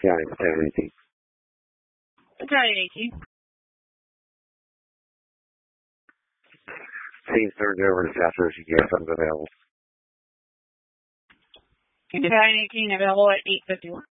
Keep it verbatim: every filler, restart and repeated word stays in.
County seven eighteen. County eighteen. Team turned over to South Jersey Gas. I'm available. County eighteen available at eight fifty-one.